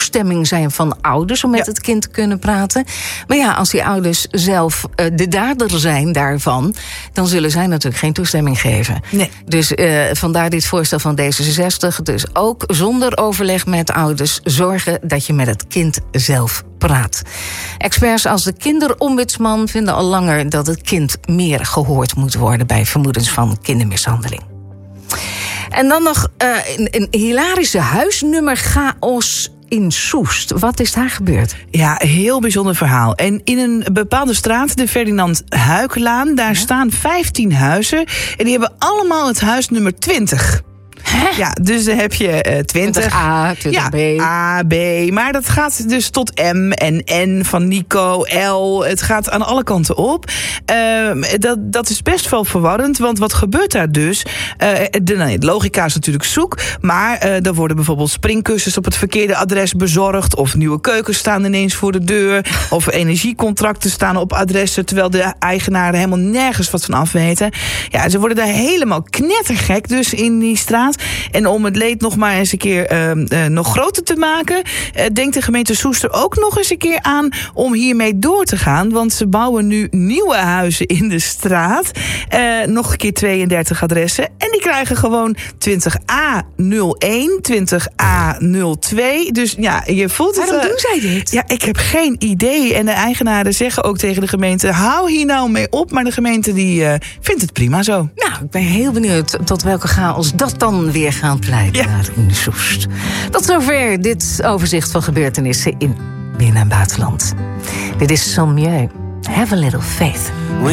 toestemming zijn van ouders om met het kind te kunnen praten. Maar ja, als die ouders zelf de dader zijn daarvan, dan zullen zij natuurlijk geen toestemming geven. Nee. Dus vandaar dit voorstel van D66. Dus ook zonder overleg met ouders zorgen dat je met het kind zelf praat. Experts als de kinderombudsman vinden al langer dat het kind meer gehoord moet worden bij vermoedens van kindermishandeling. En dan nog een hilarische huisnummerchaos in Soest. Wat is daar gebeurd? Ja, heel bijzonder verhaal. En in een bepaalde straat, de Ferdinand Huiklaan, daar staan 15 huizen. En die hebben allemaal het huisnummer 20. Hè? Ja, dus dan heb je 20A, 20B. A, B. Maar dat gaat dus tot M en N van Nico, L. Het gaat aan alle kanten op. Dat is best wel verwarrend, want wat gebeurt daar dus? De logica is natuurlijk zoek, maar er worden bijvoorbeeld springkussens op het verkeerde adres bezorgd, of nieuwe keukens staan ineens voor de deur, of energiecontracten staan op adressen, terwijl de eigenaren helemaal nergens wat van af weten. Ja, ze worden daar helemaal knettergek dus in die straat. En om het leed nog maar eens een keer nog groter te maken, denkt de gemeente Soest er ook nog eens een keer aan om hiermee door te gaan. Want ze bouwen nu nieuwe huizen in de straat. Nog een keer 32 adressen. En die krijgen gewoon 20A01, 20A02. Dus ja, je voelt het. Waarom doen zij dit? Ja, ik heb geen idee. En de eigenaren zeggen ook tegen de gemeente, hou hier nou mee op. Maar de gemeente die vindt het prima zo. Nou, ik ben heel benieuwd tot welke chaos dat dan weer gaat leiden daar in Soest. Tot zover dit overzicht van gebeurtenissen in binnen- en buitenland. Dit is Sommieu. Have a little faith.